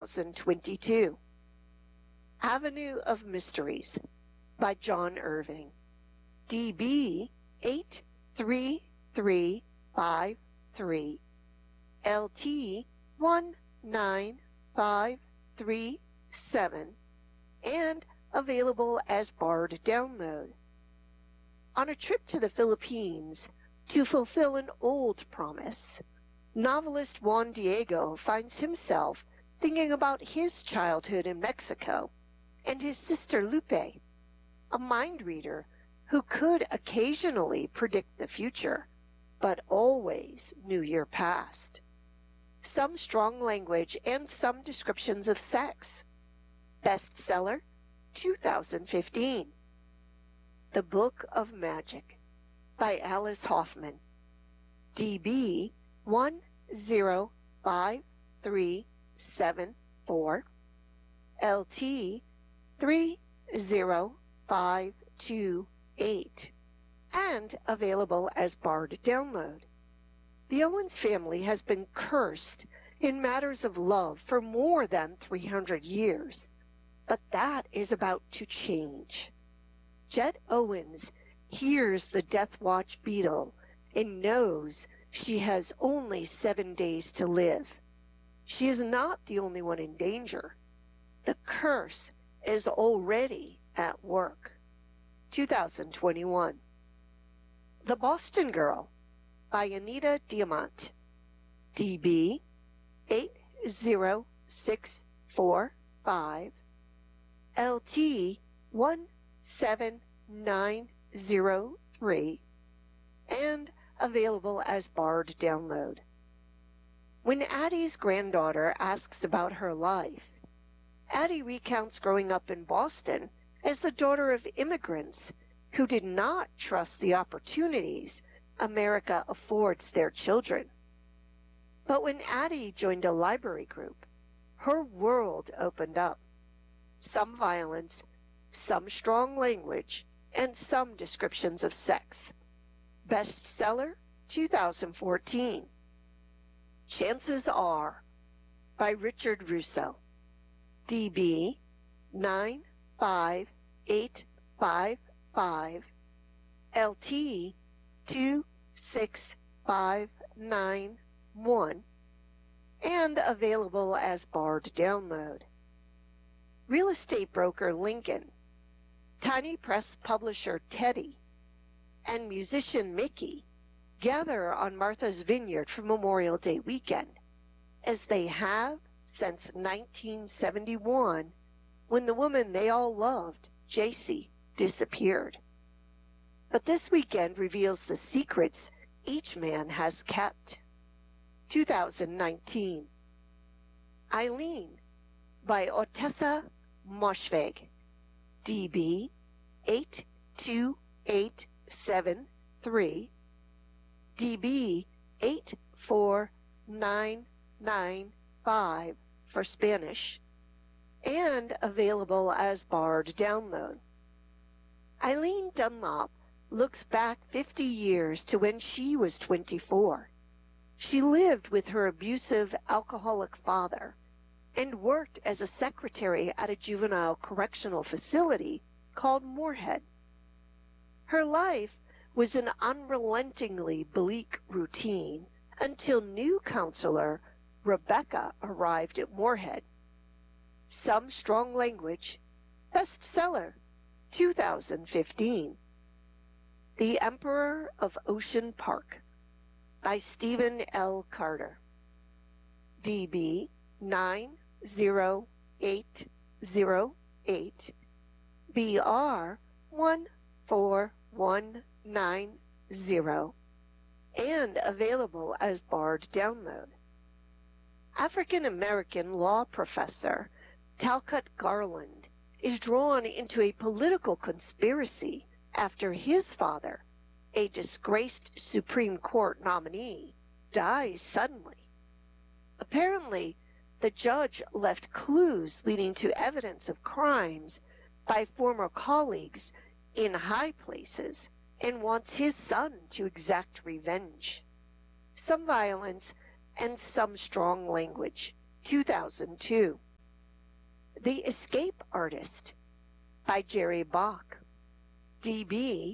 2022. Avenue of Mysteries by John Irving. DB 83353, LT 19537, and available as barred download. On a trip to the Philippines to fulfill an old promise, novelist Juan Diego finds himself thinking about his childhood in Mexico and his sister Lupe, a mind reader who could occasionally predict the future, but always knew your past. Some strong language and some descriptions of sex. Bestseller, 2015. The Book of Magic by Alice Hoffman. DB 10537, LT 30528, and available as barred download. The Owens family has been cursed in matters of love for more than 300 years, but that is about to change. Jet Owens hears the Death Watch beetle and knows she has only 7 days to live. She is not the only one in danger. The curse is already at work. 2021. The Boston Girl by Anita Diamant. DB 80645, LT 17903, and available as barred download. When Addie's granddaughter asks about her life, Addie recounts growing up in Boston as the daughter of immigrants who did not trust the opportunities America affords their children. But when Addie joined a library group, her world opened up. Some violence, some strong language, and some descriptions of sex. Bestseller, 2014. Chances Are by Richard Russo. DB 95855, LT 26591, and available as barred download. Real estate broker Lincoln, tiny press publisher Teddy, and musician Mickey gather on Martha's Vineyard for Memorial Day weekend, as they have since 1971, when the woman they all loved, Jacy, disappeared. But this weekend reveals the secrets each man has kept. 2019. Eileen by Ottessa Moshfegh. DB 82873, DB 84995 for Spanish, and available as barred download. Eileen Dunlop looks back 50 years to when she was 24. She lived with her abusive, alcoholic father and worked as a secretary at a juvenile correctional facility called Moorhead. Her life was an unrelentingly bleak routine until new counselor Rebecca arrived at Moorhead. Some strong language, bestseller, 2015. The Emperor of Ocean Park by Stephen L. Carter. DB 90808, BR 14190, and available as barred download. African American law professor Talcott Garland is drawn into a political conspiracy after his father, a disgraced Supreme Court nominee, dies suddenly. Apparently, the judge left clues leading to evidence of crimes by former colleagues in high places and wants his son to exact revenge. Some violence and some strong language. 2002. The Escape Artist by Jerry Bach, DB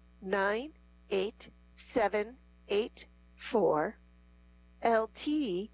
98784, LT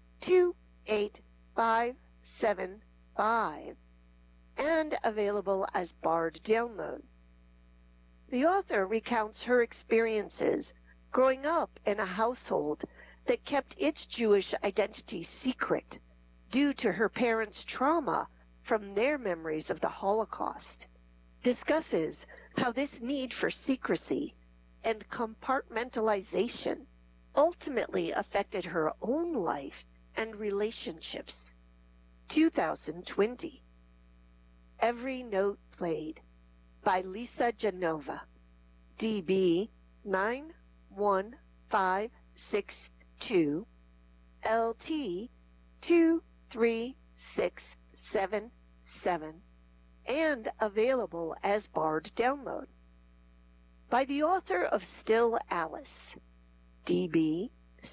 28575, and available as Bard download. The author recounts her experiences growing up in a household that kept its Jewish identity secret due to her parents' trauma from their memories of the Holocaust, discusses how this need for secrecy and compartmentalization ultimately affected her own life and relationships. 2020. Every Note Played by Lisa Genova, DB 91562, LT 23677, and available as Bard download. By the author of Still Alice, DB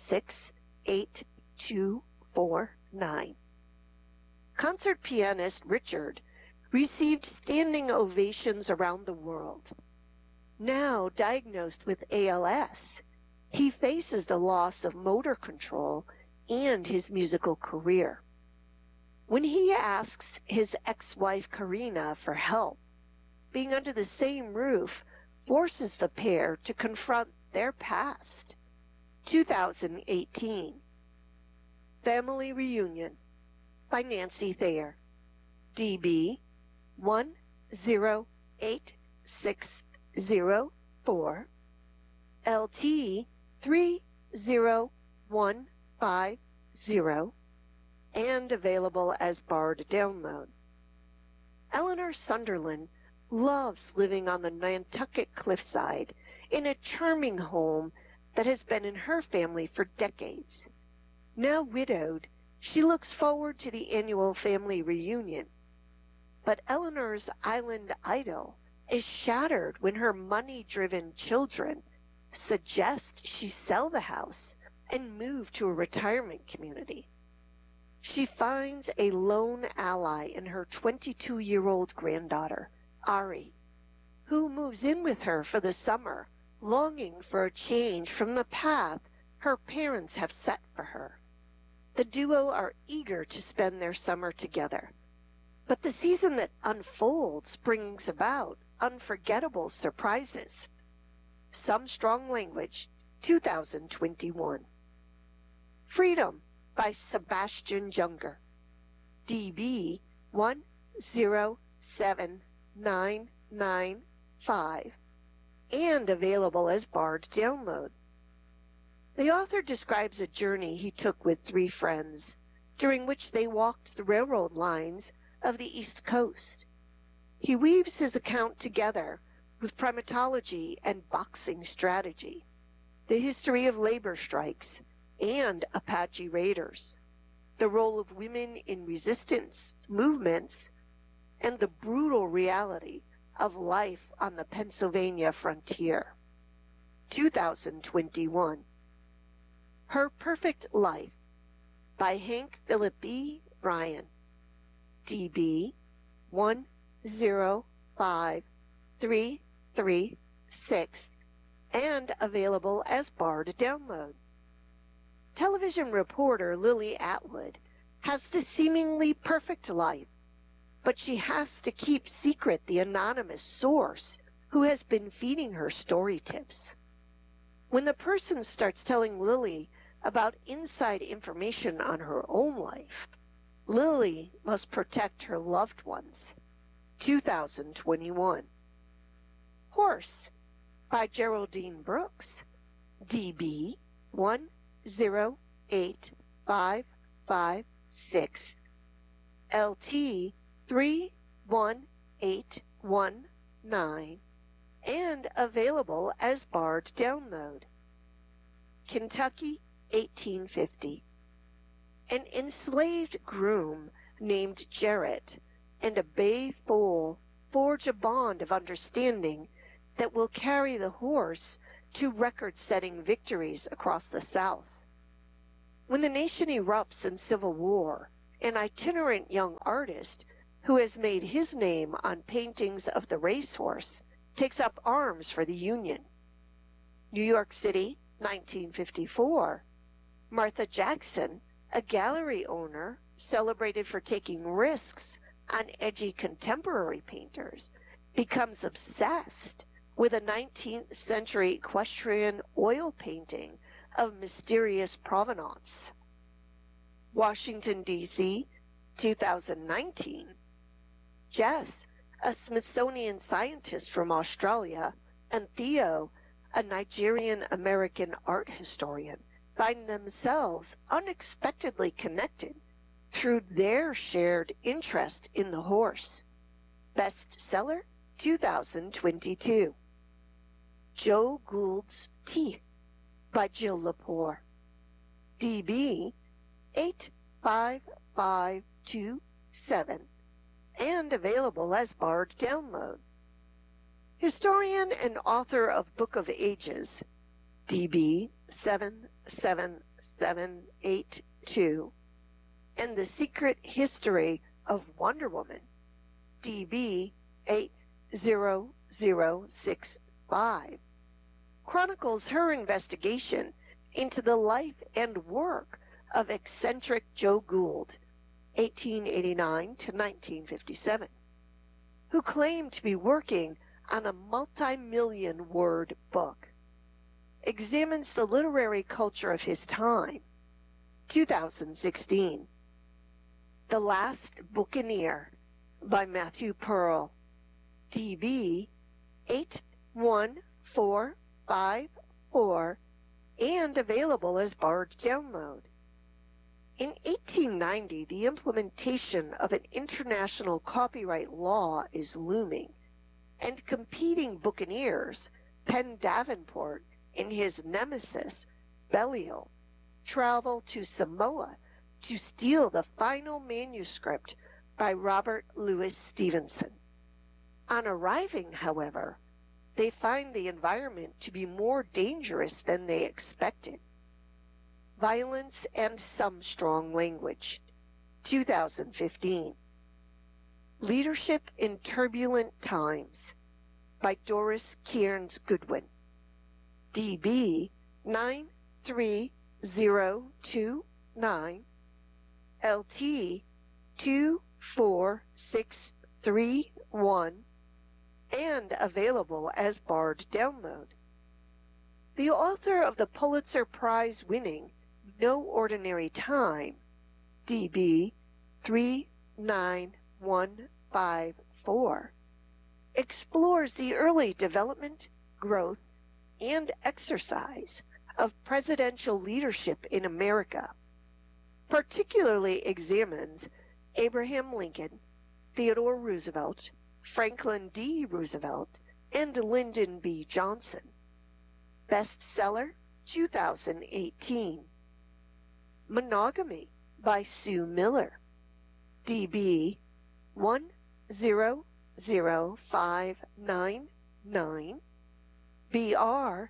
68249. Concert pianist Richard received standing ovations around the world. Now diagnosed with ALS, he faces the loss of motor control and his musical career. When he asks his ex-wife Karina for help, being under the same roof forces the pair to confront their past. 2018. Family Reunion by Nancy Thayer, DB 108604, LT 30150, and available as Bard download. Eleanor Sunderland loves living on the Nantucket cliffside in a charming home that has been in her family for decades. Now widowed, she looks forward to the annual family reunion. But Eleanor's island idyll is shattered when her money-driven children suggest she sell the house and move to a retirement community. She finds a lone ally in her 22-year-old granddaughter, Ari, who moves in with her for the summer, longing for a change from the path her parents have set for her. The duo are eager to spend their summer together, but the season that unfolds brings about unforgettable surprises. Some Strong Language, 2021. Freedom by Sebastian Junger, DB 107995, and available as Bard download. The author describes a journey he took with 3 friends, during which they walked the railroad lines of the East Coast. He weaves his account together with primatology and boxing strategy, the history of labor strikes and Apache raiders, the role of women in resistance movements, and the brutal reality of life on the Pennsylvania frontier. 2021. Her Perfect Life by Hank Philip B. Bryan, DB 105336, and available as Bard download. Television reporter Lily Atwood has the seemingly perfect life, but she has to keep secret the anonymous source who has been feeding her story tips. When the person starts telling Lily about inside information on her own life, Lily must protect her loved ones. 2021. Horse by Geraldine Brooks, DB 108556, LT 31819, and available as Bard download. Kentucky, 1850. An enslaved groom named Jarrett and a bay foal forge a bond of understanding that will carry the horse to record-setting victories across the South. When the nation erupts in civil war, an itinerant young artist who has made his name on paintings of the racehorse, takes up arms for the Union. New York City, 1954. Martha Jackson, a gallery owner celebrated for taking risks on edgy contemporary painters, becomes obsessed with a 19th century equestrian oil painting of mysterious provenance. Washington, D.C., 2019. Jess, a Smithsonian scientist from Australia, and Theo, a Nigerian-American art historian, find themselves unexpectedly connected through their shared interest in the horse. Bestseller, 2022. Joe Gould's Teeth by Jill Lepore. DB 85527 and available as Bard download. Historian and author of Book of Ages, DB 77782, and The Secret History of Wonder Woman, DB 80065, chronicles her investigation into the life and work of eccentric Joe Gould, 1889 to 1957, who claimed to be working on a multi-million word book. Examines the literary culture of his time. 2016. The Last Buccaneer by Matthew Pearl, DB 81454, and available as Bard download. In 1890, the implementation of an international copyright law is looming, and competing buccaneers, Penn Davenport and his nemesis, Belial, travel to Samoa to steal the final manuscript by Robert Louis Stevenson. On arriving, however, they find the environment to be more dangerous than they expected. Violence and some strong language. 2015. Leadership in Turbulent Times by Doris Kearns Goodwin. DB 93029, LT 24631, and available as Bard download. The author of the Pulitzer Prize-winning No Ordinary Time, DB 39154, explores the early development, growth, and exercise of presidential leadership in America, particularly examines Abraham Lincoln, Theodore Roosevelt, Franklin D. Roosevelt, and Lyndon B. Johnson. Bestseller, 2018. Monogamy by Sue Miller, DB 100599, BR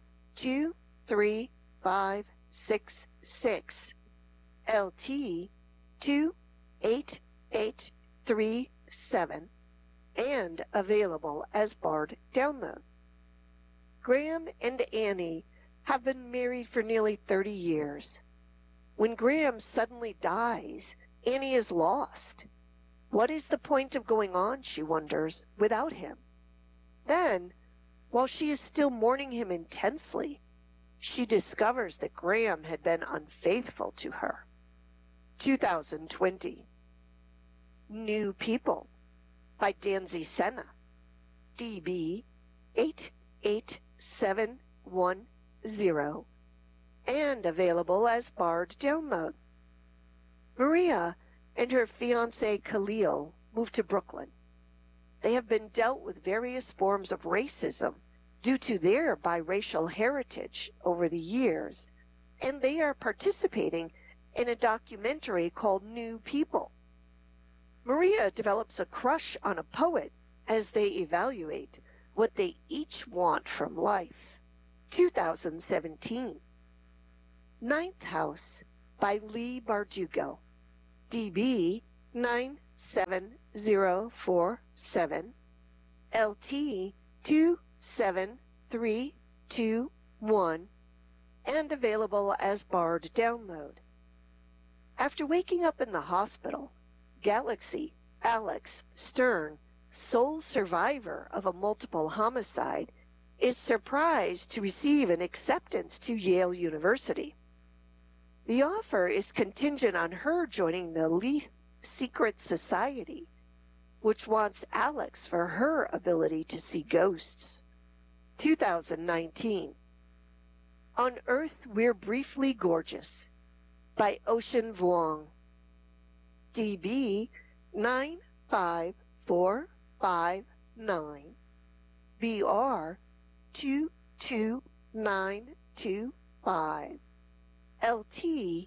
23566, LT 28837, and available as Bard download. Graham and Annie have been married for nearly 30 years. When Graham suddenly dies, Annie is lost. What is the point of going on, she wonders, without him? Then, while she is still mourning him intensely, she discovers that Graham had been unfaithful to her. 2020. New People by Danzy Senna, DB 88710, and available as Bard download. Maria and her fiancé Khalil moved to Brooklyn. They have been dealt with various forms of racism due to their biracial heritage over the years, and they are participating in a documentary called New People. Maria develops a crush on a poet as they evaluate what they each want from life. 2017. Ninth House by Lee Bardugo, DB 7047, LT 27321, and available as Bard download. After waking up in the hospital, Galaxy Alex Stern, sole survivor of a multiple homicide, is surprised to receive an acceptance to Yale University. The offer is contingent on her joining the Leith Secret Society, which wants Alex for her ability to see ghosts. 2019. On Earth We're Briefly Gorgeous by Ocean Vuong. DB 95459, BR 22925, LT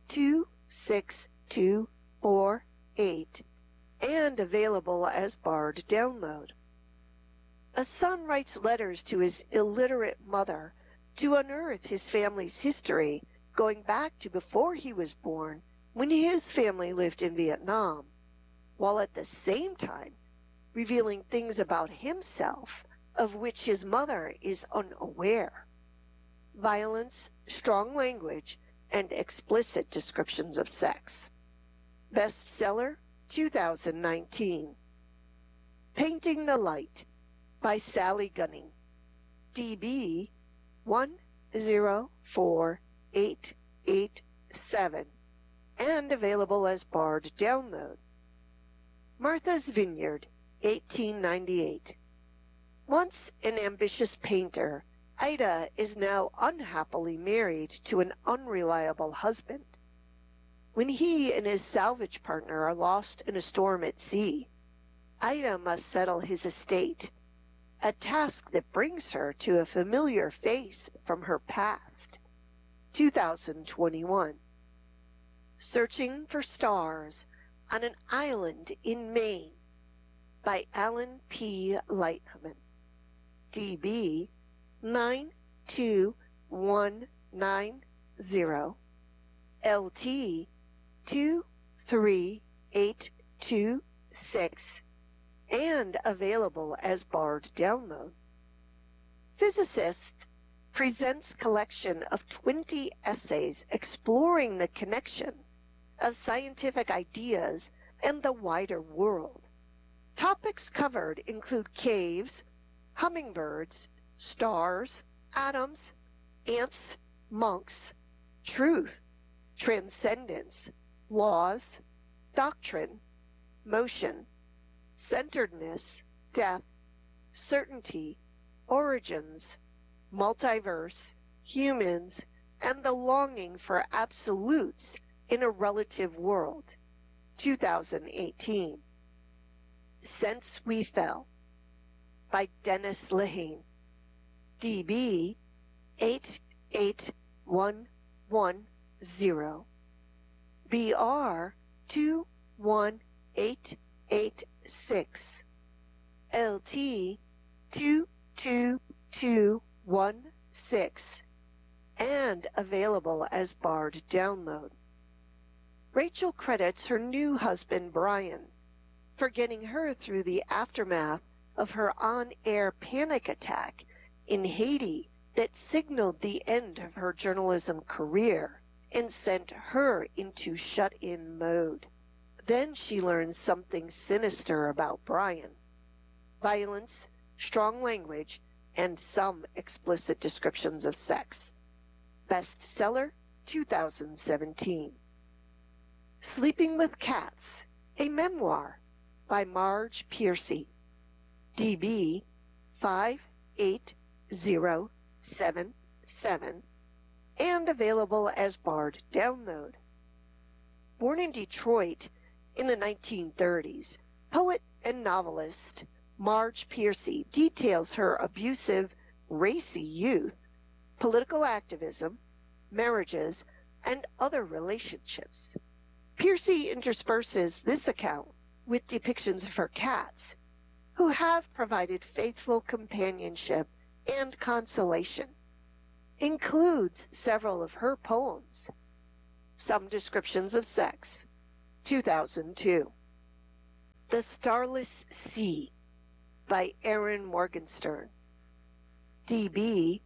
26248, and available as Bard download. A son writes letters to his illiterate mother to unearth his family's history going back to before he was born, when his family lived in Vietnam, while at the same time revealing things about himself of which his mother is unaware. Violence, strong language, and explicit descriptions of sex. Bestseller 2019. Painting the Light by Sally Gunning. DB 104887, and available as Bard download. Martha's Vineyard, 1898. Once an ambitious painter, Ida is now unhappily married to an unreliable husband. When he and his salvage partner are lost in a storm at sea, Ida must settle his estate, a task that brings her to a familiar face from her past. 2021. Searching for Stars on an Island in Maine by Alan P. Lightman. DB 92190, LT 23826, and available as Bard download. Physicists presents collection of 20 essays exploring the connection of scientific ideas and the wider world. Topics covered include caves, hummingbirds, stars, atoms, ants, monks, truth, transcendence, laws, doctrine, motion, centeredness, death, certainty, origins, multiverse, humans, and the longing for absolutes in a relative world. 2018. Since We Fell by Dennis Lehane. DB 88110, BR 21886, LT 22216, and available as Bard download. Rachel credits her new husband Brian for getting her through the aftermath of her on-air panic attack in Haiti that signaled the end of her journalism career and sent her into shut-in mode. Then she learns something sinister about Brian. Violence, strong language, and some explicit descriptions of sex. Bestseller 2017. Sleeping with Cats, a memoir by Marge Piercy. DB 58077, and available as Bard download. Born in Detroit in the 1930s, poet and novelist Marge Piercy details her abusive, racy youth, political activism, marriages, and other relationships. Piercy intersperses this account with depictions of her cats, who have provided faithful companionship and consolation. Includes several of her poems. Some descriptions of sex. 2002. The Starless Sea by Aaron Morgenstern. DB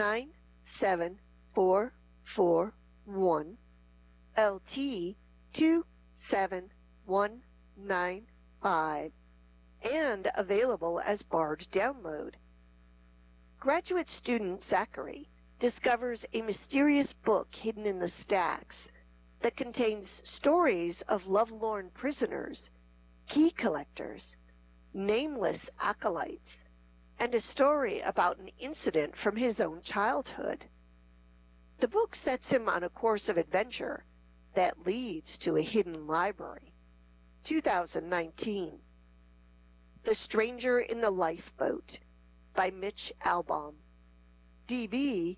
97441, LT 27195, and available as Bard download. Graduate student Zachary discovers a mysterious book hidden in the stacks that contains stories of lovelorn prisoners, key collectors, nameless acolytes, and a story about an incident from his own childhood. The book sets him on a course of adventure that leads to a hidden library. 2019. The Stranger in the Lifeboat by Mitch Albom. DB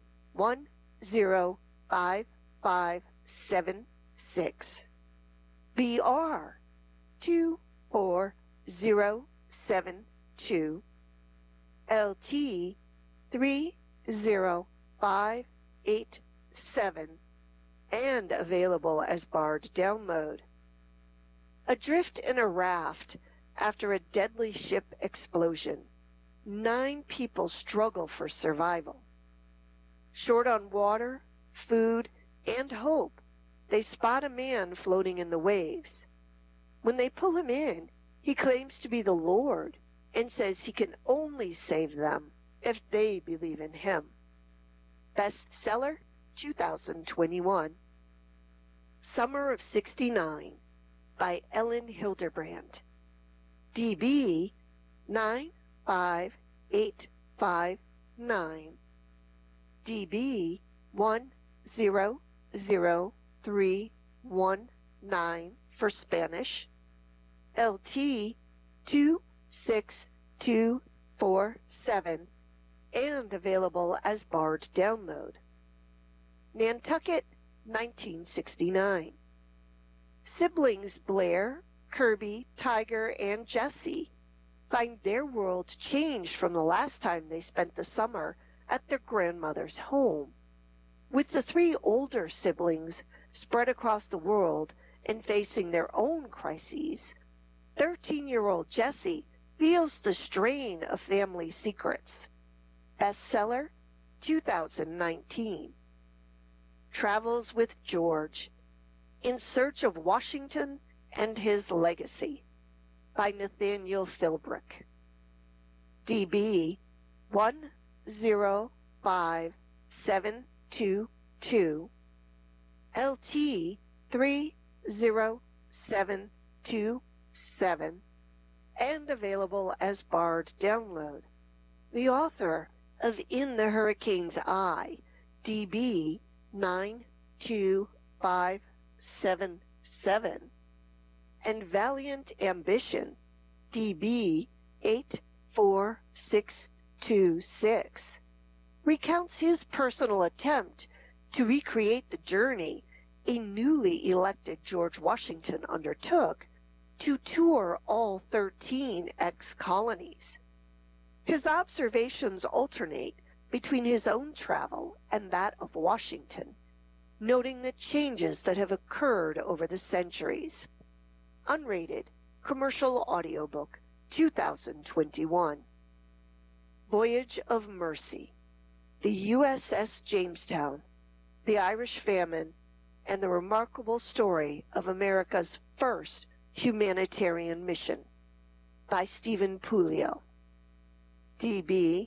105576. BR 24072. LT 30587, and available as Bard download. Adrift in a raft after a deadly ship explosion, 9 people struggle for survival. Short on water, food, and hope, they spot a man floating in the waves. When they pull him in, he claims to be the Lord and says he can only save them if they believe in him. Bestseller 2021. Summer of '69 by Ellen Hilderbrand. DB 95859. DB 100319 for Spanish. LT 26247, and available as Bard download. Nantucket, 1969. Siblings Blair, Kirby, Tiger, and Jessie find their world changed from the last time they spent the summer at their grandmother's home. With the 3 older siblings spread across the world and facing their own crises, 13-year-old Jessie feels the strain of family secrets. Bestseller 2019. Travels with George, In Search of Washington and His Legacy by Nathaniel Philbrick. DB 105722. LT 30727, and available as Bard download. The author of In the Hurricane's Eye, DB 92577, and Valiant Ambition, DB 84626, recounts his personal attempt to recreate the journey a newly elected George Washington undertook to tour all 13 ex-colonies. His observations alternate between his own travel and that of Washington, noting the changes that have occurred over the centuries. Unrated Commercial Audiobook 2021. Voyage of Mercy, the USS Jamestown, the Irish Famine, and the remarkable story of America's first humanitarian mission by Stephen Puleo. DB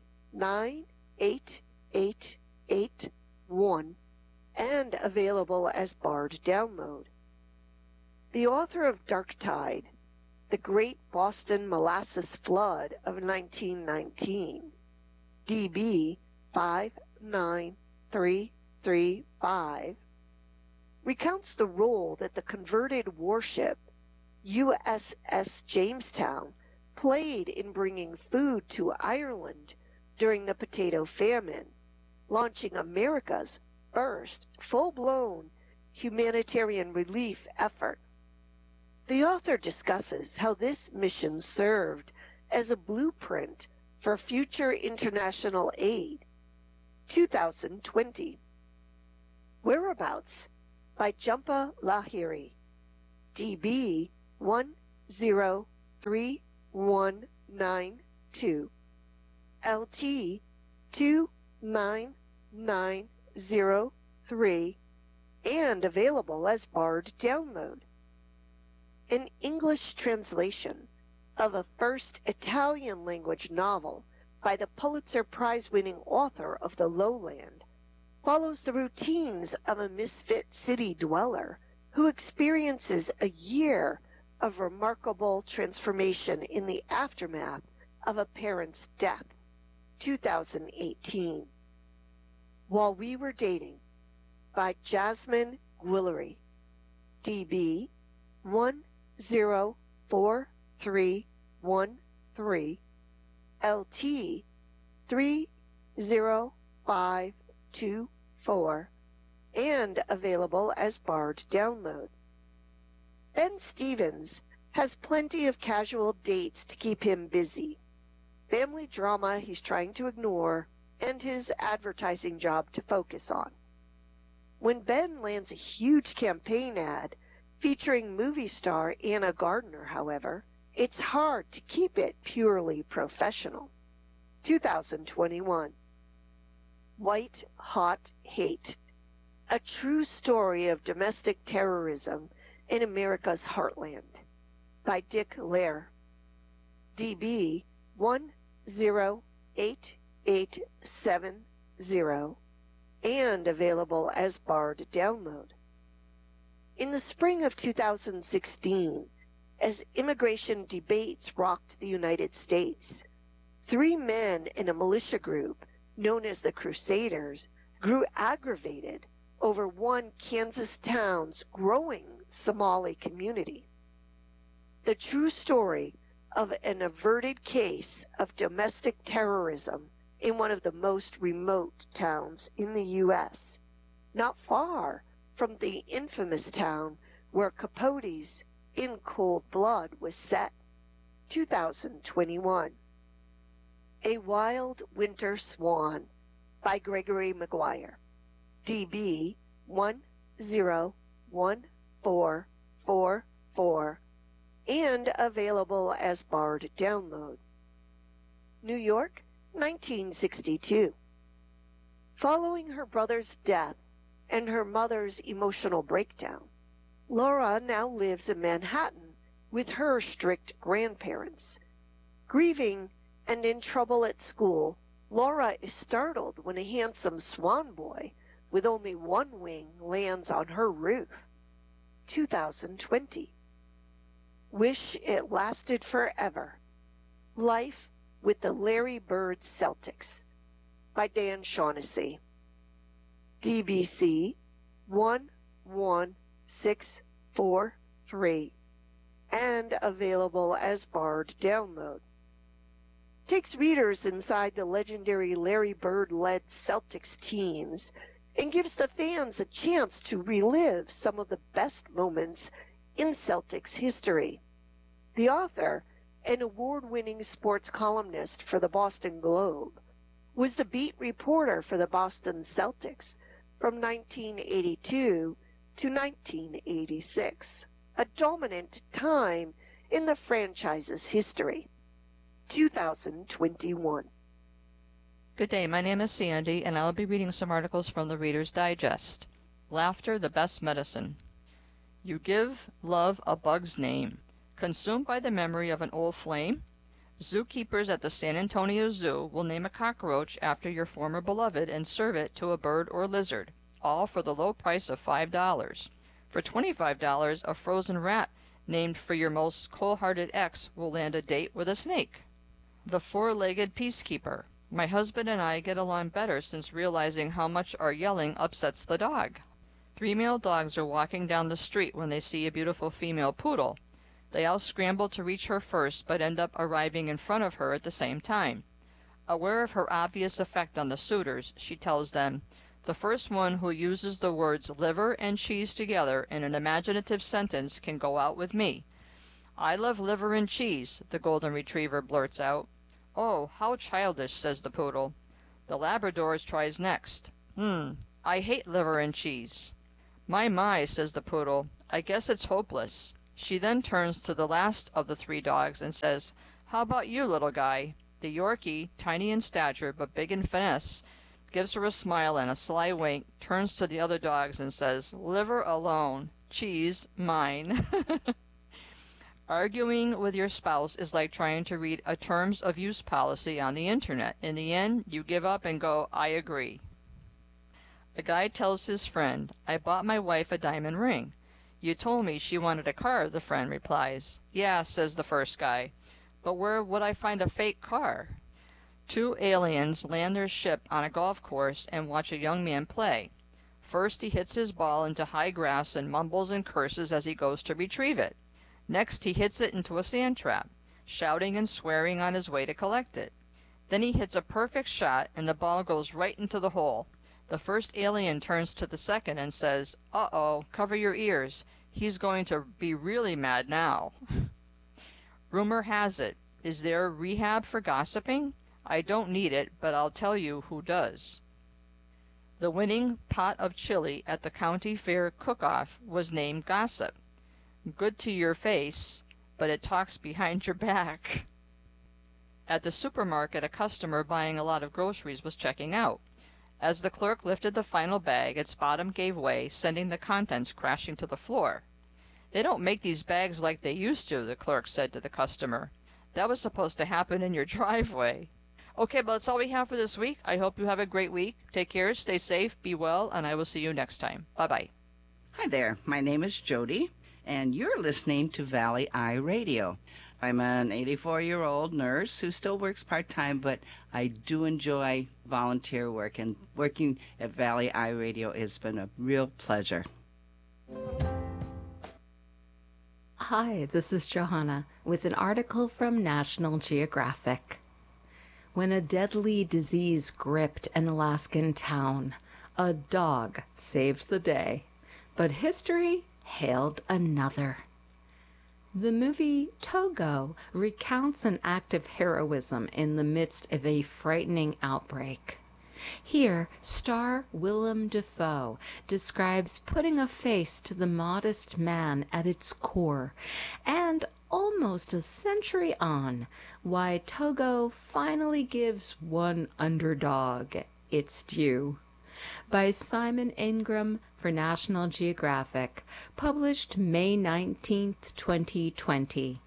98881, and available as Bard download. The author of Dark Tide, The Great Boston Molasses Flood of 1919, DB 59335, recounts the role that the converted warship USS Jamestown played in bringing food to Ireland during the potato famine, launching America's first full-blown humanitarian relief effort. The author discusses how this mission served as a blueprint for future international aid. 2020. Whereabouts by Jhumpa Lahiri. DB 3192, LT 29903, and available as Bard download. An English translation of a first Italian language novel by the Pulitzer Prize-winning author of The Lowland follows the routines of a misfit city dweller who experiences a year of remarkable transformation in the aftermath of a parent's death. 2018. While We Were Dating by Jasmine Guillory, DB 104313, LT 30524, and available as Bard download. Ben Stevens has plenty of casual dates to keep him busy. Family drama he's trying to ignore, and his advertising job to focus on. When Ben lands a huge campaign ad featuring movie star Anna Gardner, however, it's hard to keep it purely professional. 2021. White Hot Hate, a true story of domestic terrorism in America's heartland, by Dick Lair, DB 108870, and available as Bard download. In the spring of 2016, as immigration debates rocked the United States, 3 men in a militia group known as the Crusaders grew aggravated over one Kansas town's growing Somali community. The true story of an averted case of domestic terrorism in one of the most remote towns in the U.S., not far from the infamous town where Capote's In Cold Blood was set. 2021. A Wild Winter Swan by Gregory Maguire, DB 101444, and available as Bard download. New York, 1962. Following her brother's death and her mother's emotional breakdown, Laura now lives in Manhattan with her strict grandparents. Grieving and in trouble at school, Laura is startled when a handsome swan boy with only one wing lands on her roof. 2020. Wish It Lasted Forever. Life with the Larry Bird Celtics by Dan Shaughnessy, DBC 11643, and available as Bard download. Takes readers inside the legendary Larry Bird-led Celtics teams and gives the fans a chance to relive some of the best moments in Celtics history. The author, an award-winning sports columnist for the Boston Globe, was the beat reporter for the Boston Celtics from 1982 to 1986, a dominant time in the franchise's history. 2021. Good day, my name is Sandy, and I'll be reading some articles from the Reader's Digest. Laughter, the Best Medicine. You give love a bug's name. Consumed by the memory of an old flame? Zookeepers at the San Antonio Zoo will name a cockroach after your former beloved and serve it to a bird or lizard, all for the low price of $5. For $25, a frozen rat named for your most cold-hearted ex will land a date with a snake. The Four-Legged Peacekeeper. My husband and I get along better since realizing how much our yelling upsets the dog. 3 male dogs are walking down the street when they see a beautiful female poodle. They all scramble to reach her first, but end up arriving in front of her at the same time. Aware of her obvious effect on the suitors, she tells them, "The first one who uses the words liver and cheese together in an imaginative sentence can go out with me." "I love liver and cheese," the golden retriever blurts out. "Oh, how childish," says the poodle. The Labrador tries next. I hate liver and cheese." My, says the poodle, "I guess it's hopeless." She then turns to the last of the three dogs and says, "How about you, little guy?" The Yorkie, tiny in stature but big in finesse, gives her a smile and a sly wink, turns to the other dogs and says, "Liver alone, cheese mine." Arguing with your spouse is like trying to read a terms of use policy on the internet. In the end, you give up and go, "I agree." A guy tells his friend, "I bought my wife a diamond ring." "You told me she wanted a car," the friend replies. "Yeah," says the first guy, "but where would I find a fake car?" Two aliens land their ship on a golf course and watch a young man play. First he hits his ball into high grass and mumbles and curses as he goes to retrieve it. Next he hits it into a sand trap, shouting and swearing on his way to collect it. Then he hits a perfect shot and the ball goes right into the hole. The first alien turns to the second and says, "Uh-oh, cover your ears. He's going to be really mad now." Rumor has it, is there rehab for gossiping? I don't need it, but I'll tell you who does. The winning pot of chili at the county fair cook-off was named Gossip. Good to your face, but it talks behind your back. At the supermarket, a customer buying a lot of groceries was checking out. As the clerk lifted the final bag, its bottom gave way, sending the contents crashing to the floor. "They don't make these bags like they used to," the clerk said to the customer. "That was supposed to happen in your driveway." Okay, but that's all we have for this week. I hope you have a great week. Take care, stay safe, be well, and I will see you next time. Bye-bye. Hi there. My name is Jody, and you're listening to Valley Eye Radio. I'm an 84-year-old nurse who still works part-time, but I do enjoy volunteer work, and working at Valley Eye Radio has been a real pleasure. Hi, this is Johanna with an article from National Geographic. When a deadly disease gripped an Alaskan town, a dog saved the day, but history hailed another. The movie Togo recounts an act of heroism in the midst of a frightening outbreak. Here, star Willem Dafoe describes putting a face to the modest man at its core, and almost a century on, why Togo finally gives one underdog its due. By Simon Ingram for National Geographic, published May 19th, 2020.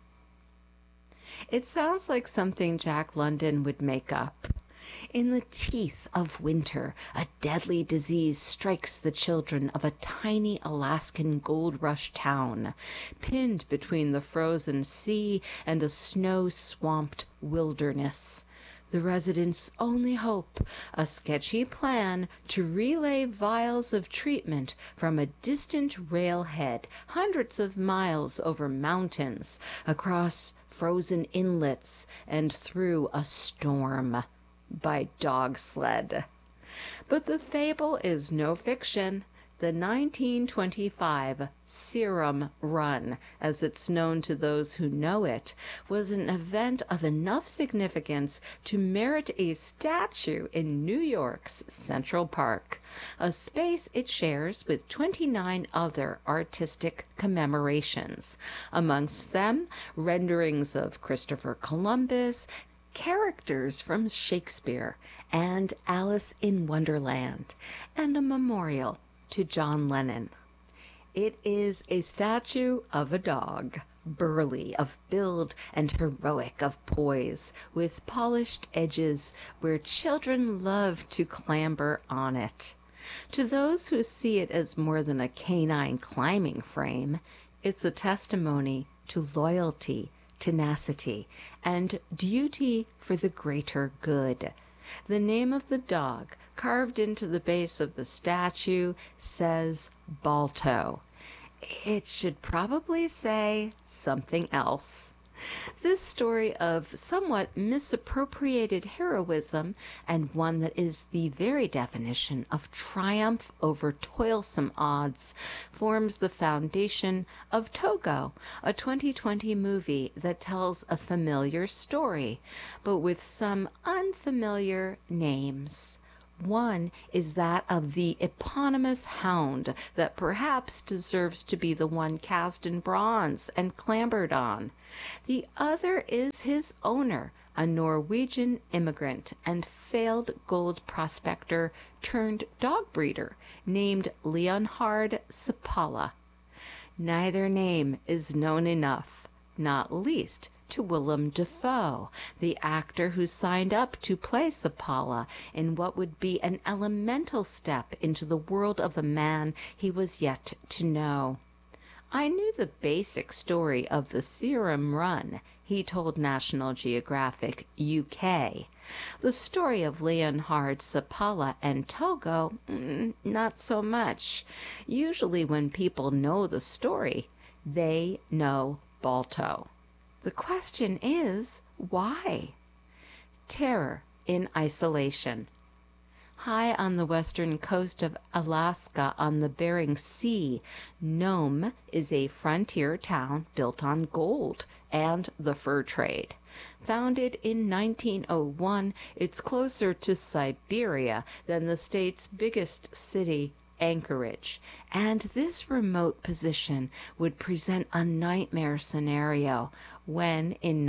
It sounds like something Jack London would make up. In the teeth of winter, a deadly disease strikes the children of a tiny Alaskan gold rush town, pinned between the frozen sea and a snow-swamped wilderness. The residents' only hope, a sketchy plan to relay vials of treatment from a distant railhead hundreds of miles over mountains, across frozen inlets, and through a storm by dog sled. But the fable is no fiction. The 1925 Serum Run, as it's known to those who know it, was an event of enough significance to merit a statue in New York's Central Park, a space it shares with 29 other artistic commemorations, amongst them renderings of Christopher Columbus, characters from Shakespeare and Alice in Wonderland, and a memorial to John Lennon. It is a statue of a dog, burly of build and heroic of poise, with polished edges where children love to clamber on it. To those who see it as more than a canine climbing frame, it's a testimony to loyalty, tenacity, and duty for the greater good. The name of the dog, carved into the base of the statue, says Balto. It should probably say something else. This story of somewhat misappropriated heroism, and one that is the very definition of triumph over toilsome odds, forms the foundation of Togo, a 2020 movie that tells a familiar story, but with some unfamiliar names. One is that of the eponymous hound that perhaps deserves to be the one cast in bronze and clambered on. The other is his owner, a Norwegian immigrant and failed gold prospector turned dog breeder named Leonhard Seppala. Neither name is known enough, not least to Willem Dafoe, the actor who signed up to play Seppala in what would be an elemental step into the world of a man he was yet to know. I knew the basic story of the Serum Run, he told National Geographic UK. The story of Leonhard Seppala and Togo, not so much. Usually when people know the story, they know Balto. The question is, why? Terror in isolation. High on the western coast of Alaska on the Bering Sea, Nome is a frontier town built on gold and the fur trade. Founded in 1901, it's closer to Siberia than the state's biggest city, Anchorage, and this remote position would present a nightmare scenario when, in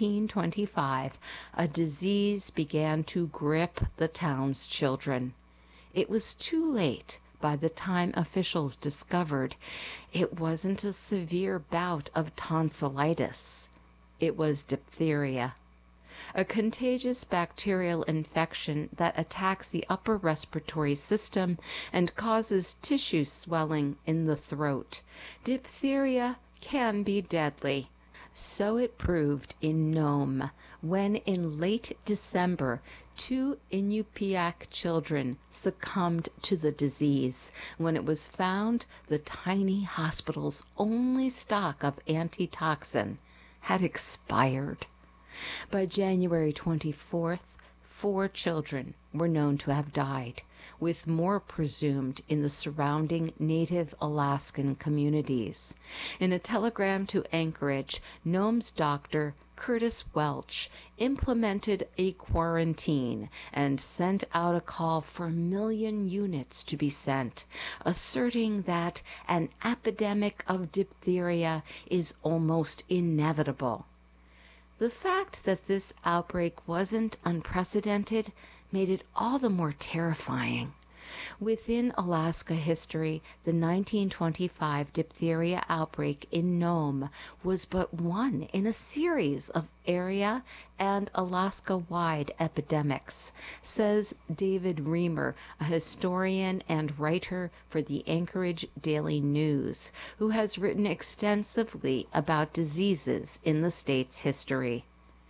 1925, a disease began to grip the town's children. It was too late by the time officials discovered it wasn't a severe bout of tonsillitis. It was diphtheria, a contagious bacterial infection that attacks the upper respiratory system and causes tissue swelling in the throat. Diphtheria can be deadly. So it proved in Nome, when in late December 2 Inupiaq children succumbed to the disease when it was found the tiny hospital's only stock of antitoxin had expired. By January 24th, 4 children were known to have died, with more presumed in the surrounding native Alaskan communities. In a telegram to Anchorage, Nome's doctor, Curtis Welch, implemented a quarantine and sent out a call for 1 million units to be sent, asserting that an epidemic of diphtheria is almost inevitable. The fact that this outbreak wasn't unprecedented made it all the more terrifying. Within Alaska history, the 1925 diphtheria outbreak in Nome was but one in a series of area and Alaska-wide epidemics, says David Reamer, a historian and writer for the Anchorage Daily News, who has written extensively about diseases in the state's history.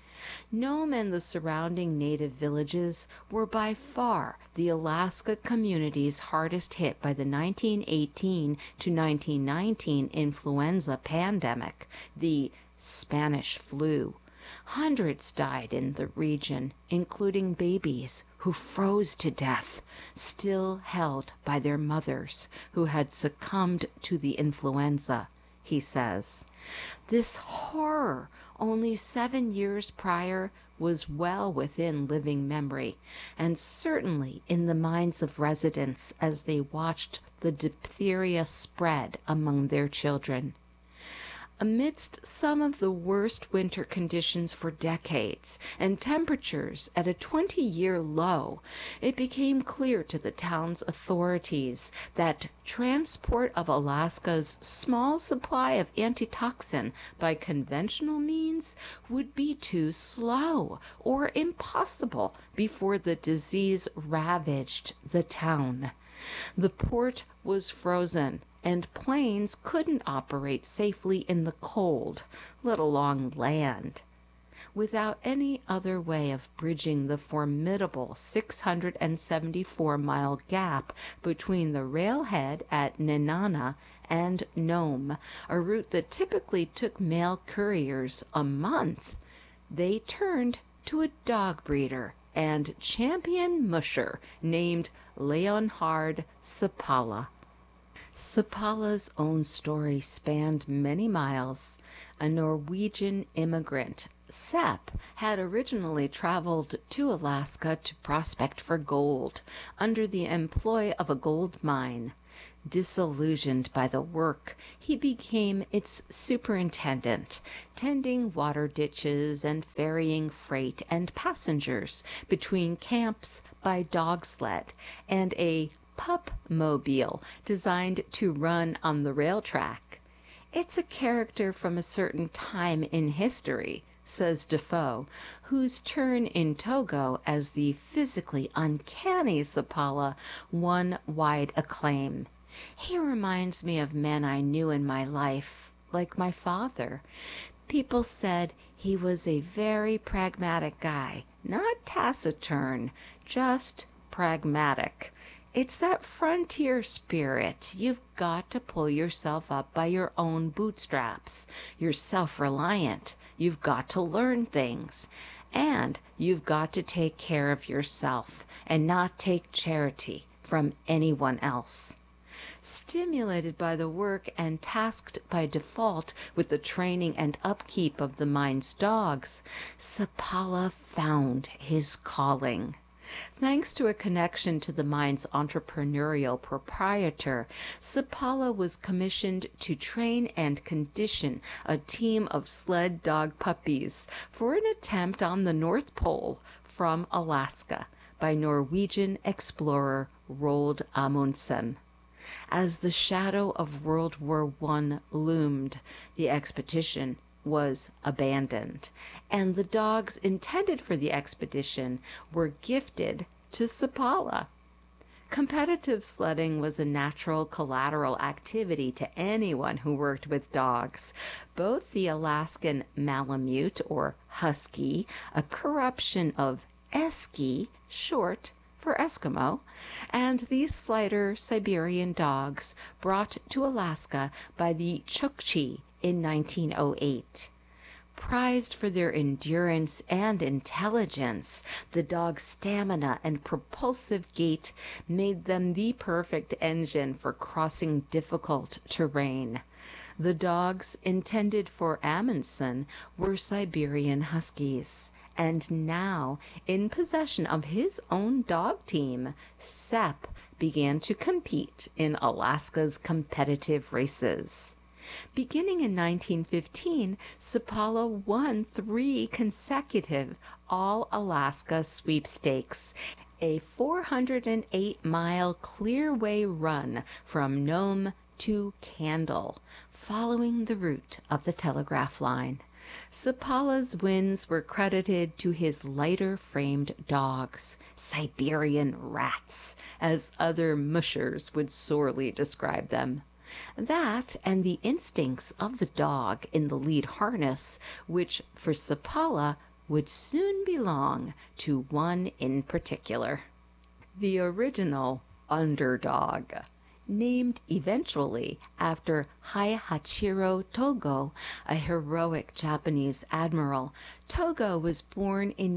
Nome and the surrounding native villages were by far the Alaska communities hardest hit by the 1918 to 1919 influenza pandemic, the Spanish flu. Hundreds died in the region, including babies who froze to death, still held by their mothers who had succumbed to the influenza, he says. This horror, only 7 years prior, was well within living memory, and certainly in the minds of residents as they watched the diphtheria spread among their children. Amidst some of the worst winter conditions for decades and temperatures at a 20-year low, it became clear to the town's authorities that transport of Alaska's small supply of antitoxin by conventional means would be too slow or impossible before the disease ravaged the town. The port was frozen, and planes couldn't operate safely in the cold, let alone land. Without any other way of bridging the formidable 674-mile gap between the railhead at Nenana and Nome, a route that typically took mail couriers a month, they turned to a dog breeder and champion musher named Leonhard Seppala. Seppala's own story spanned many miles. A Norwegian immigrant Sepp had originally traveled to Alaska to prospect for gold under the employ of a gold mine. Disillusioned by the work, he became its superintendent, tending water ditches and ferrying freight and passengers between camps by dog sled and a pup-mobile designed to run on the rail track. It's a character from a certain time in history, says Defoe, whose turn in Togo as the physically uncanny Seppala won wide acclaim. He reminds me of men I knew in my life, like my father. People said he was a very pragmatic guy, not taciturn, just pragmatic. It's that frontier spirit. You've got to pull yourself up by your own bootstraps. You're self-reliant. You've got to learn things. And you've got to take care of yourself and not take charity from anyone else. Stimulated by the work and tasked by default with the training and upkeep of the mine's dogs, Seppala found his calling. Thanks to a connection to the mine's entrepreneurial proprietor, Seppala was commissioned to train and condition a team of sled dog puppies for an attempt on the North Pole from Alaska by Norwegian explorer Roald Amundsen. As the shadow of World War I loomed, the expedition was abandoned, and the dogs intended for the expedition were gifted to Seppala. Competitive sledding was a natural collateral activity to anyone who worked with dogs. Both the Alaskan Malamute, or Husky, a corruption of Esky, short for Eskimo, and the slighter Siberian dogs brought to Alaska by the Chukchi in 1908. Prized for their endurance and intelligence, the dog's stamina and propulsive gait made them the perfect engine for crossing difficult terrain. The dogs intended for Amundsen were Siberian Huskies. And now, in possession of his own dog team, Sepp began to compete in Alaska's competitive races. Beginning in 1915, Seppala won 3 consecutive All-Alaska Sweepstakes, a 408-mile clearway run from Nome to Candle, following the route of the telegraph line. Seppala's wins were credited to his lighter-framed dogs, Siberian rats, as other mushers would sorely describe them. That and the instincts of the dog in the lead harness, which for Seppala would soon belong to one in particular. The original underdog. Named eventually after Haihachiro Togo, a heroic Japanese admiral, Togo was born in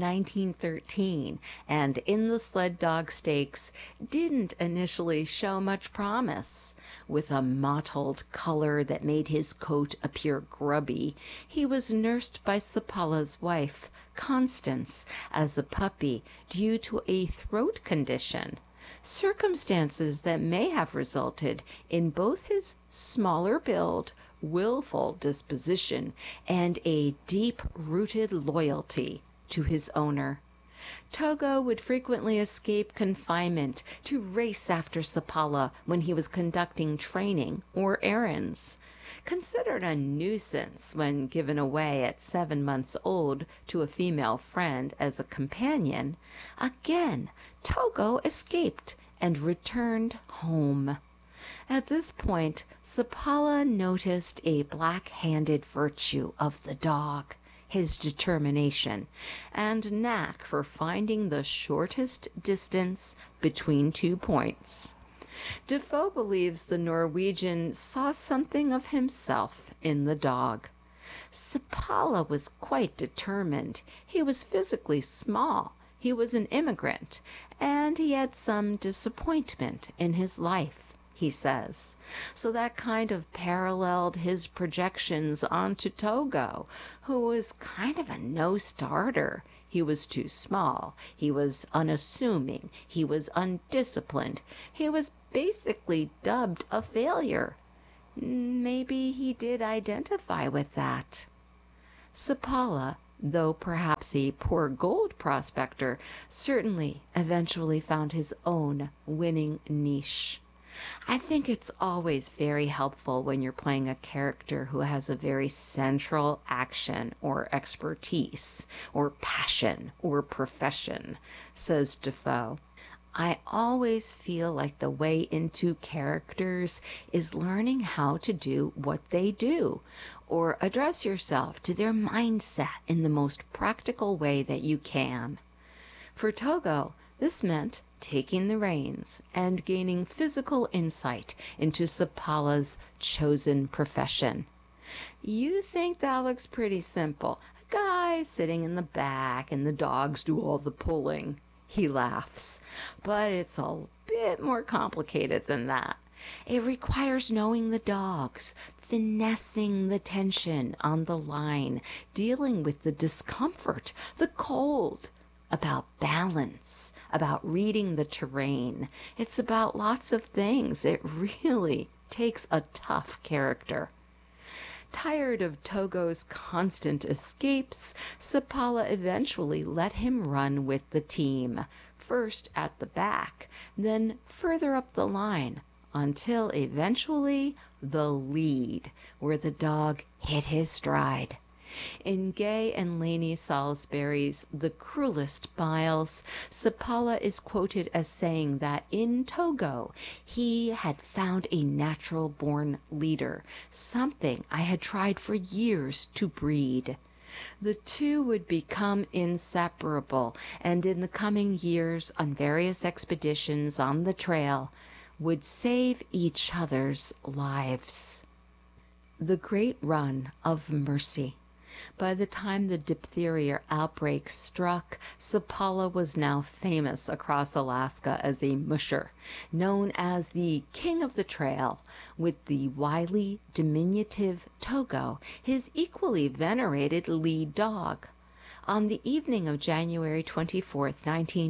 1913 and in the sled dog stakes didn't initially show much promise. With a mottled color that made his coat appear grubby, he was nursed by Seppala's wife, Constance, as a puppy due to a throat condition. Circumstances that may have resulted in both his smaller build, willful disposition, and a deep-rooted loyalty to his owner. Togo would frequently escape confinement to race after Seppala when he was conducting training or errands. Considered a nuisance when given away at 7 months old to a female friend as a companion, again Togo escaped and returned home. At this point, Seppala noticed a black-handed virtue of the dog, his determination, and knack for finding the shortest distance between 2 points. Defoe believes the Norwegian saw something of himself in the dog. Seppala was quite determined. He was physically small, he was an immigrant, and he had some disappointment in his life. he says. So that kind of paralleled his projections onto Togo, who was kind of a no-starter. He was too small, he was unassuming, he was undisciplined, he was basically dubbed a failure. Maybe he did identify with that. Sapala, though perhaps a poor gold prospector, certainly eventually found his own winning niche. I think it's always very helpful when you're playing a character who has a very central action or expertise or passion or profession, says Defoe. I always feel like the way into characters is learning how to do what they do, or address yourself to their mindset in the most practical way that you can. For Togo, this meant taking the reins and gaining physical insight into Sapala's chosen profession. You think that looks pretty simple. A guy sitting in the back and the dogs do all the pulling. He laughs. But it's a bit more complicated than that. It requires knowing the dogs, finessing the tension on the line, dealing with the discomfort, the cold, about balance, about reading the terrain. It's about lots of things. It really takes a tough character. Tired of Togo's constant escapes, Sapala eventually let him run with the team, first at the back, then further up the line, until eventually the lead, where the dog hit his stride. In Gay and Laney Salisbury's The Cruelest Miles, Sapala is quoted as saying that in Togo he had found a natural-born leader, something I had tried for years to breed. The two would become inseparable, and in the coming years, on various expeditions on the trail, would save each other's lives. The Great Run of Mercy. By the time the diphtheria outbreak struck, Sapala was now famous across Alaska as a musher, known as the King of the Trail, with the wily, diminutive Togo, his equally venerated lead dog. On the evening of January 24th,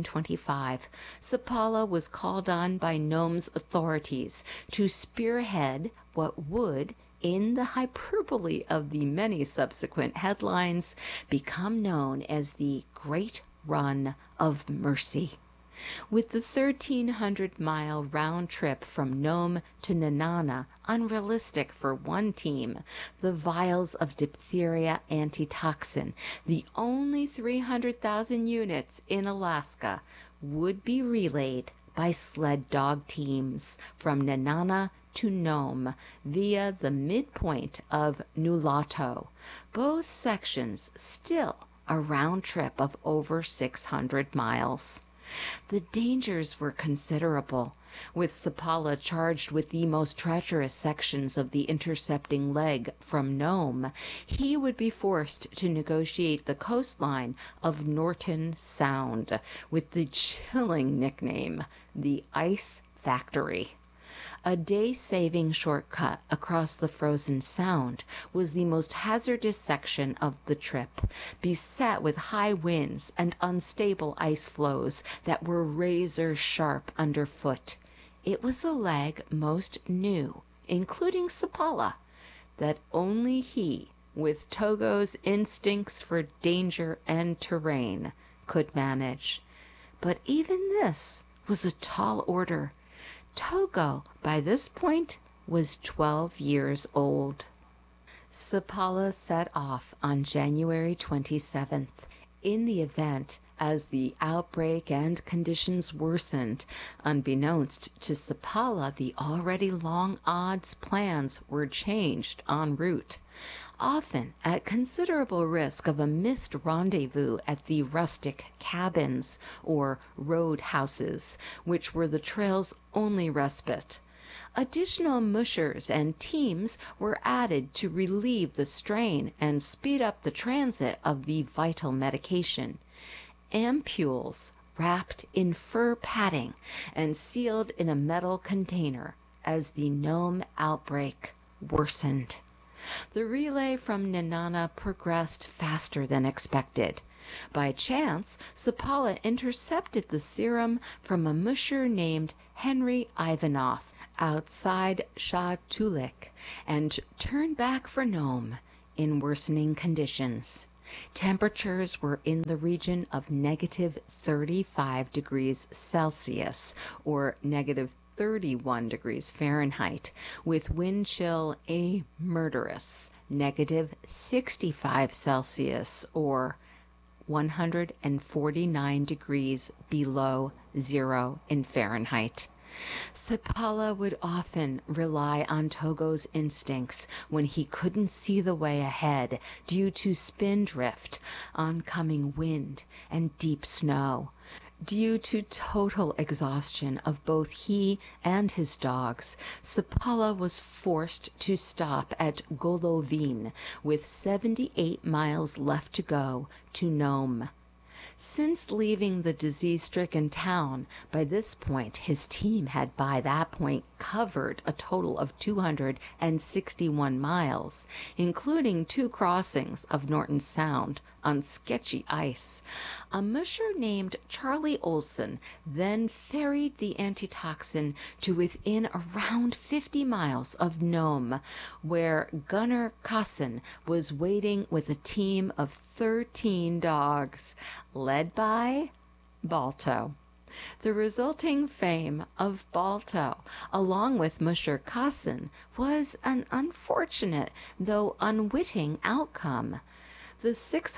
1925, Sapala was called on by Nome's authorities to spearhead what would, in the hyperbole of the many subsequent headlines, become known as the Great Run of Mercy. With the 1,300-mile round trip from Nome to Nenana unrealistic for one team, the vials of diphtheria antitoxin, the only 300,000 units in Alaska, would be relayed by sled dog teams from Nenana to Nome via the midpoint of Nulato, both sections still a round trip of over 600 miles. The dangers were considerable, with Sapala charged with the most treacherous sections of the intercepting leg from Nome. He would be forced to negotiate the coastline of Norton Sound with the chilling nickname, the Ice Factory. A day-saving shortcut across the frozen sound was the most hazardous section of the trip, beset with high winds and unstable ice floes that were razor-sharp underfoot. It was a leg most knew, including Sapala, that only he, with Togo's instincts for danger and terrain, could manage. But even this was a tall order. Togo, by this point, was 12 years old. Sapala set off on January 27th. In the event, as the outbreak and conditions worsened, unbeknownst to Sapala, the already long odds plans were changed en route, often at considerable risk of a missed rendezvous at the rustic cabins or road houses, which were the trail's only respite. Additional mushers and teams were added to relieve the strain and speed up the transit of the vital medication. Ampules wrapped in fur padding and sealed in a metal container, as the Nome outbreak worsened. The relay from Nenana progressed faster than expected. By chance, Sapala intercepted the serum from a musher named Henry Ivanov outside Shatulik and turned back for Nome in worsening conditions. Temperatures were in the region of negative 35 degrees Celsius or negative 31 degrees Fahrenheit, with wind chill a murderous negative 65 Celsius or 149 degrees below zero in Fahrenheit. Sapala would often rely on Togo's instincts when he couldn't see the way ahead due to spindrift, oncoming wind, and deep snow. Due to total exhaustion of both he and his dogs, Sapala was forced to stop at Golovin with 78 miles left to go to Nome. Since leaving the disease-stricken town, by this point his team had by that point covered a total of 261 miles, including 2 crossings of Norton Sound on sketchy ice. A musher named Charlie Olson then ferried the antitoxin to within around 50 miles of Nome, where Gunnar Kassin was waiting with a team of 13 dogs, led by Balto. The resulting fame of Balto, along with Musher Kassin, was an unfortunate, though unwitting, outcome. The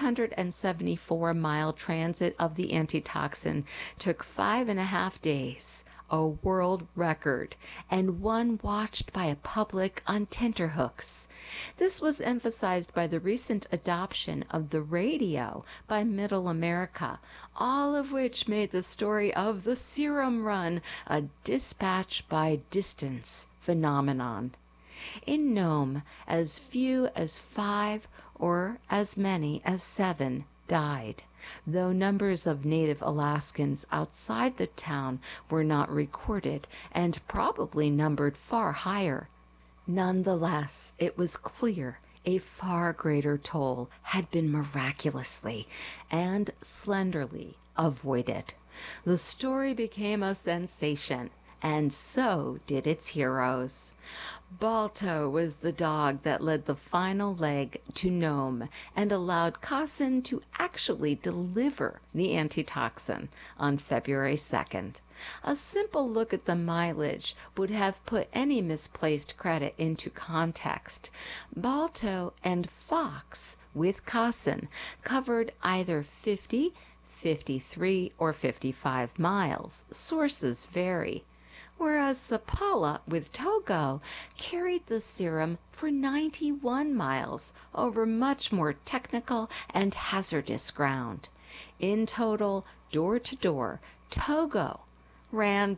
674-mile transit of the antitoxin took 5.5 days, a world record, and one watched by a public on tenterhooks. This was emphasized by the recent adoption of the radio by Middle America, all of which made the story of the serum run a dispatch by distance phenomenon. In Nome, as few as 5 or as many as 7 died, though numbers of native Alaskans outside the town were not recorded and probably numbered far higher. Nonetheless, it was clear a far greater toll had been miraculously and slenderly avoided. The story became a sensation, and so did its heroes. Balto was the dog that led the final leg to Nome and allowed Kassin to actually deliver the antitoxin on February 2nd. A simple look at the mileage would have put any misplaced credit into context. Balto and Fox, with Kassin, covered either 50, 53, or 55 miles. Sources vary. Whereas Sapala with Togo carried the serum for 91 miles over much more technical and hazardous ground. In total, door to door, Togo ran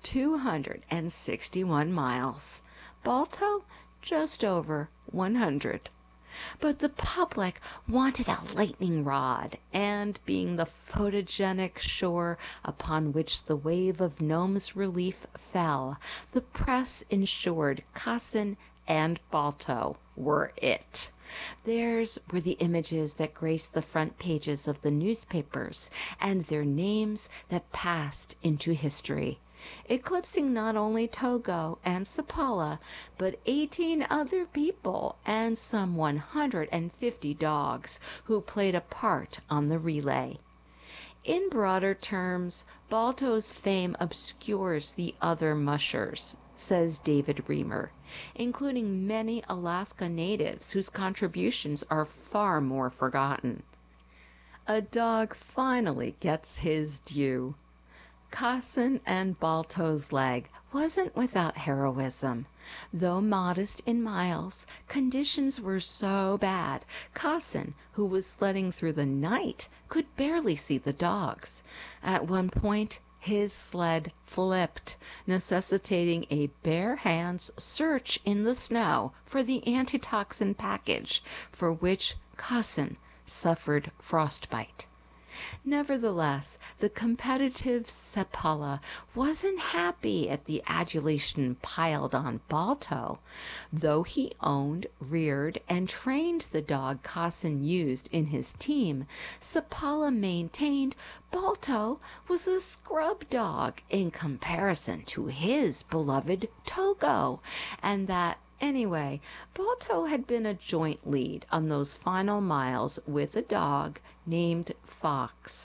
261 miles. Balto just over 100. But the public wanted a lightning rod, and being the photogenic shore upon which the wave of Nome's relief fell, the press ensured Kassin and Balto were it. Theirs were the images that graced the front pages of the newspapers, and their names that passed into history, eclipsing not only Togo and Sapala, but 18 other people and some 150 dogs who played a part on the relay. In broader terms, Balto's fame obscures the other mushers, says David Reamer, including many Alaska natives whose contributions are far more forgotten. A dog finally gets his due. Kassin and Balto's leg wasn't without heroism. Though modest in miles, conditions were so bad, Kassin, who was sledding through the night, could barely see the dogs. At one point, his sled flipped, necessitating a bare-hands search in the snow for the antitoxin package, for which Kassin suffered frostbite. Nevertheless, the competitive Sepala wasn't happy at the adulation piled on Balto. Though he owned, reared, and trained the dog Cassin used in his team, Sepala maintained Balto was a scrub dog in comparison to his beloved Togo, and that anyway, Balto had been a joint lead on those final miles with a dog named Fox.